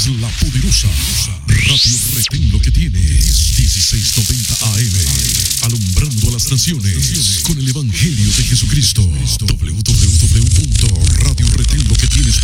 la poderosa Radio Retén Lo Que Tienes, 1690 AM, alumbrando a las naciones con el Evangelio de Jesucristo. www.radioretenloquetienes.com